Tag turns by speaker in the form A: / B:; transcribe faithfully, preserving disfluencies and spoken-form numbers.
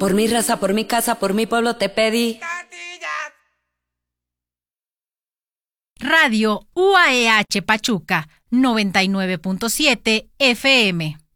A: Por mi raza, por mi casa, por mi pueblo te pedí.
B: Radio U A E H Pachuca, noventa y nueve punto siete F M.